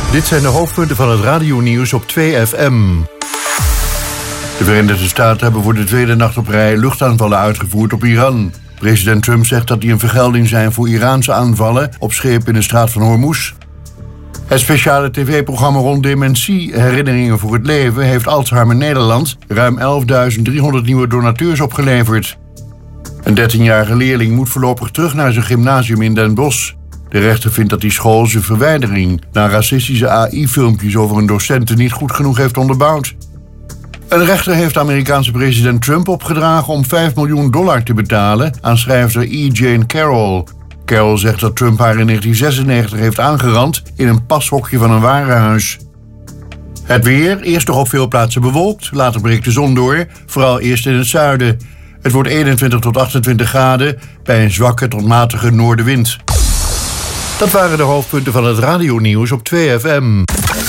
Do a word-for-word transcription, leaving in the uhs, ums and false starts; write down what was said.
Dit zijn de hoofdpunten van het radionieuws op twee F M. De Verenigde Staten hebben voor de tweede nacht op rij luchtaanvallen uitgevoerd op Iran. President Trump zegt dat die een vergelding zijn voor Iraanse aanvallen op schepen in de straat van Hormuz. Het speciale tv-programma rond dementie, Herinneringen voor het Leven, heeft Alzheimer Nederland ruim elfduizend driehonderd nieuwe donateurs opgeleverd. Een dertienjarige leerling moet voorlopig terug naar zijn gymnasium in Den Bosch. De rechter vindt dat die school zijn verwijdering na racistische A I-filmpjes over een docenten niet goed genoeg heeft onderbouwd. Een rechter heeft de Amerikaanse president Trump opgedragen om vijf miljoen dollar te betalen aan schrijfster E. Jane Carroll. Carroll zegt dat Trump haar in negentien zesennegentig heeft aangerand in een pashokje van een warenhuis. Het weer, eerst nog op veel plaatsen bewolkt, later breekt de zon door, vooral eerst in het zuiden. Het wordt eenentwintig tot achtentwintig graden bij een zwakke tot matige noordenwind. Dat waren de hoofdpunten van het radionieuws op twee F M.